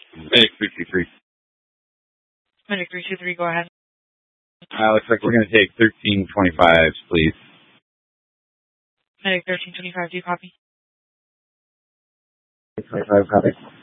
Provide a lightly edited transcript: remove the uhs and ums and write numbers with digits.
Medic 323. Medic 323, go ahead. Looks like we're going to take 1325s, please. Medic 1325, do you copy? 25, copy.